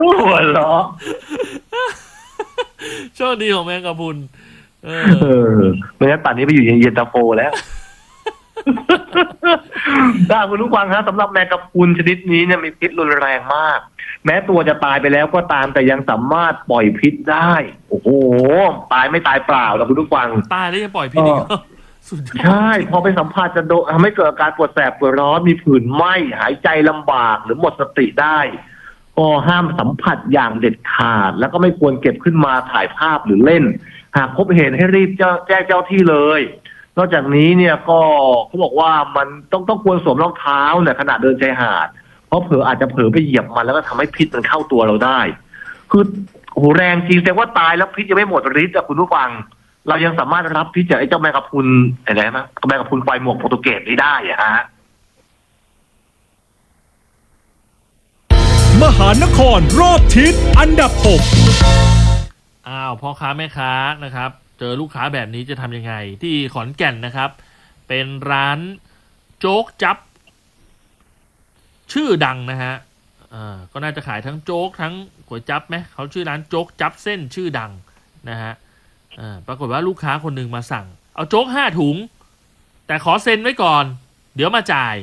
หัวเราะโชคดีของแมงกะพรุนไม่งั้นป่านนี้ไปอยู่เย็นตาโฟแล้วถ้าคุณผู้ฟังฮะสำหรับแมงกะพรุนชนิดนี้เนี่ยมีพิษรุนแรงมากแม้ตัวจะตายไปแล้วก็ตามแต่ยังสามารถปล่อยพิษได้โอ้โหตายไม่ตายเปล่าแล้วคุณผู้ฟังตายแล้วยังปล่อยพิษอีกใช่พอไปสัมผัสจะทำให้เกิดอาการปวดแสบปวดร้อนมีผื่นไหม้หายใจลำบากหรือหมดสติได้ก็ห้ามสัมผัสอย่างเด็ดขาดแล้วก็ไม่ควรเก็บขึ้นมาถ่ายภาพหรือเล่นหากพบเห็นให้รีบแจ้งเจ้าที่เลยนอกจากนี้เนี่ยก็เขาบอกว่ามันต้องควรสวมรองเท้าเนี่ยขณะเดินชายหาดเพราะอาจจะเผลอไปเหยียบมันแล้วก็ทำให้พิษมันเข้าตัวเราได้คือโหแรงจริงแต่ว่าตายแล้วพิษยังไม่หมดฤทธิ์คุณผู้ฟังเรายังสามารถรับพิษจากไอ้เจ้าแมงกะพรุนอะไรนะแมงกะพรุนไฟหมวกโปรตุเกสได้อะฮะมหานครรอบทิศอันดับ6 พ่อค้าแม่ค้านะครับเจอลูกค้าแบบนี้จะทำยังไงที่ขอนแก่นนะครับเป็นร้านโจ๊กจั๊บชื่อดังนะฮะก็น่าจะขายทั้งโจ๊กทั้งก๋วยจั๊บไหมเขาชื่อร้านโจ๊กจั๊บเส้นชื่อดังนะฮะปรากฏว่าลูกค้าคนหนึ่งมาสั่งเอาโจ๊ก5 ถุงแต่ขอเซ็นไว้ก่อนเดี๋ยวมาจ่าย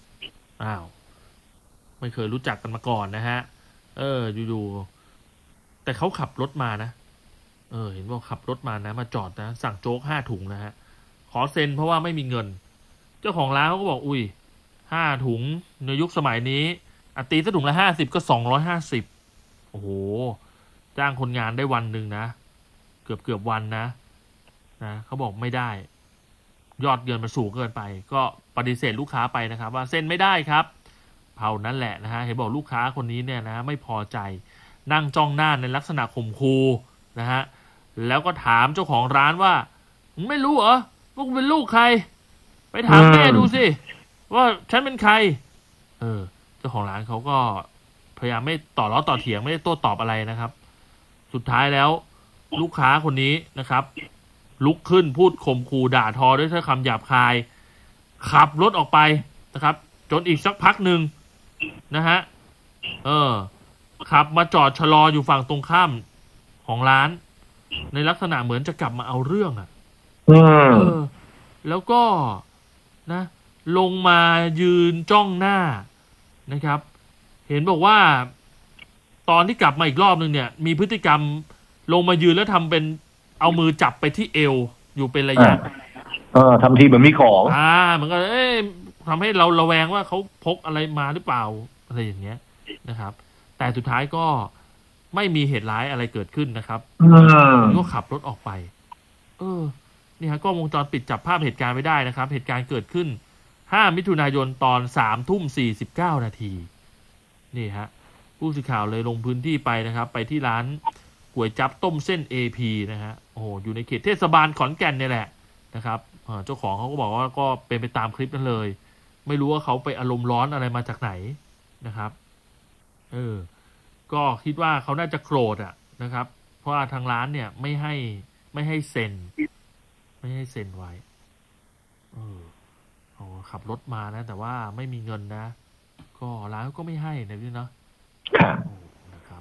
ไม่เคยรู้จักกันมาก่อนนะฮะอยู่แต่เขาขับรถมานะเห็นว่าขับรถมานะมาจอดนะสั่งโจ๊ก5 ถุงนะฮะขอเซ็นเพราะว่าไม่มีเงินเจ้าของร้านเขาก็บอกอุ้ย5 ถุงในยุคสมัยนี้ตีซะถุงละ50ก็250โอ้โหจ้างคนงานได้วันหนึ่งนะเกือบวันนะเขาบอกไม่ได้ยอดเงินมันสูงเกินไปก็ปฏิเสธลูกค้าไปนะครับว่าเซ็นไม่ได้ครับเท่านั้นแหละนะฮะเห็นบอกลูกค้าคนนี้เนี่ยนะไม่พอใจนั่งจ้องหน้าในลักษณะข่มขู่นะฮะแล้วก็ถามเจ้าของร้านว่าไม่รู้เหรอว่ากูเป็นลูกใครไปถามแม่ดูสิว่าฉันเป็นใครเจ้าของร้านเขาก็พยายามไม่ต่อล้อต่อเถียงไม่ได้โต้ตอบอะไรนะครับสุดท้ายแล้วลูกค้าคนนี้นะครับลุกขึ้นพูดข่มขู่ด่าทอด้วยถ้อยคำหยาบคายขับรถออกไปนะครับจนอีกสักพักหนึ่งนะฮะขับมาจอดชะลออยู่ฝั่งตรงข้ามของร้านในลักษณะเหมือนจะกลับมาเอาเรื่องแล้วก็นะลงมายืนจ้องหน้านะครับเห็นบอกว่าตอนที่กลับมาอีกรอบนึงเนี่ยมีพฤติกรรมลงมายืนแล้วทำเป็นเอามือจับไปที่เอวอยู่เป็นระยะทำทีเหมือนมีของมันก็ทำให้เราระแวงว่าเขาพกอะไรมาหรือเปล่าอะไรอย่างเงี้ยนะครับแต่สุดท้ายก็ไม่มีเหตุร้ายอะไรเกิดขึ้นนะครับก็ขับรถออกไปนี่ฮะกล้องวงจรปิดจับภาพเหตุการณ์ไว้ได้นะครับเหตุการณ์เกิดขึ้น5 มิถุนายนตอน 3:49 นาทีนี่ฮะผู้สื่อข่าวเลยลงพื้นที่ไปนะครับไปที่ร้านก๋วยจั๊บต้มเส้น AP นะฮะโอ้โหอยู่ในเขตเทศบาลขอนแก่นเนี่ยแหละนะครับเจ้าของเขาก็บอกว่าก็เป็นไปตามคลิปนั้นเลยไม่รู้ว่าเขาไปอารมณ์ร้อนอะไรมาจากไหนนะครับก็คิดว่าเขาน่าจะโกรธนะครับเพราะว่าทางร้านเนี่ยไม่ให้เซ็นไว้ขับรถมานะแต่ว่าไม่มีเงินนะก็ร้านก็ไม่ให้นะพี่เนาะนะครับ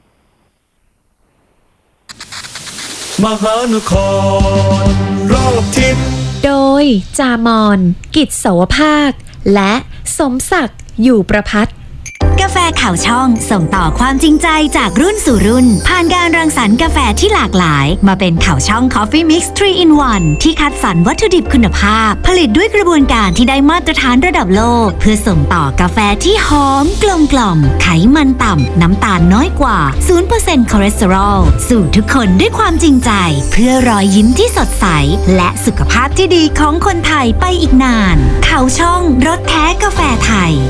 มหานครรอบทิศโดยจามอนกิจเสาวภาคและสมศักดิ์อยู่ประภัตกาแฟข่าวช่องส่งต่อความจริงใจจากรุ่นสู่รุ่นผ่านการรังสรรค์กาแฟที่หลากหลายมาเป็นข่าวช่อง Coffee Mix 3 in 1 ที่คัดสรรวัตถุดิบคุณภาพผลิตด้วยกระบวนการที่ได้มาตรฐานระดับโลกเพื่อส่งต่อกาแฟที่หอมกลมกล่อมไขมันต่ำน้ำตาลน้อยกว่า 0% คอเลสเตอรอลสู่ทุกคนด้วยความจริงใจเพื่อรอยยิ้มที่สดใสและสุขภาพที่ดีของคนไทยไปอีกนานข่าวช่องรสแท้กาแฟไทย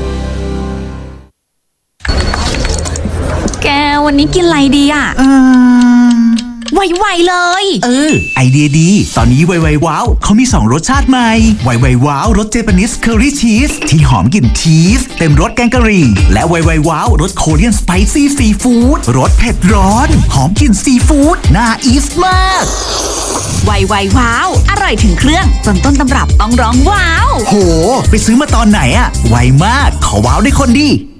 แกวันนี้กินอะไรดีไวๆเลยไอเดียดีตอนนี้ไวๆว้าวเขามี2 รสชาติใหม่ไวๆว้าวรสเจแปนิสเคอรี่ชีสที่หอมกลิ่นชีสเต็มรสแกงกะหรี่และไวๆว้าวรสโคเรียนสไปซี่ซีฟู้ดรสเผ็ดร้อนหอมกลิ่นซีฟู้ดน่าอีสมากไวๆว้าวอร่อยถึงเครื่องจนต้นตำรับต้องร้องว้าวโหไปซื้อมาตอนไหนไวมากขอว้าวได้คนดี